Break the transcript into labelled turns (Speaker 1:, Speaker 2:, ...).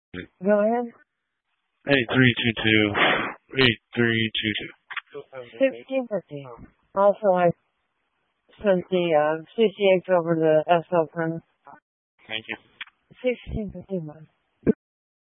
Speaker 1: Go ahead.
Speaker 2: 8322.
Speaker 1: 1650. Also, I sent the CCH over the SL printer.
Speaker 2: Thank you.
Speaker 1: 1651.